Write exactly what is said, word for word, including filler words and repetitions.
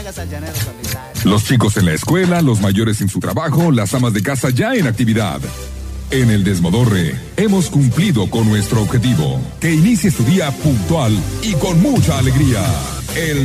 hagas al llanero solitario. Los chicos en la escuela, los mayores en su trabajo, las amas de casa ya en actividad. En el Desmodorre hemos cumplido con nuestro objetivo. Que inicies tu día puntual y con mucha alegría. El